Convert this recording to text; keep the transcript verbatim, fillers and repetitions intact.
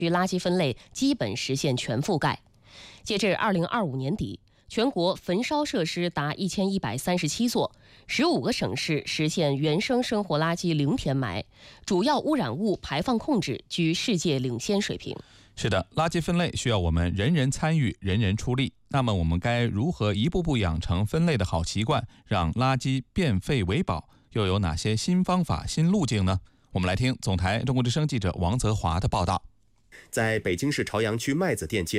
与垃圾分类基本实现全覆盖。截至二零二五年底，全国焚烧设施达一千一百三十七座，十五个省市实现原生生活垃圾零填埋，主要污染物排放控制居世界领先水平。 是的，垃圾分类需要我们人人参与，人人出力。那么我们该如何一步步养成分类的好习惯，让垃圾变废为宝？又有哪些新方法、新路径呢？我们来听总台中国之声记者王泽华的报道。 在北京市朝阳区麦子店街